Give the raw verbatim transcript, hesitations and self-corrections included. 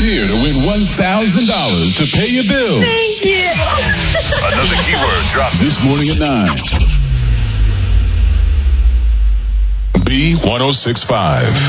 it here to win one thousand dollars to pay your bills. Thank you. Another keyword drops This morning at nine. B ten sixty-five.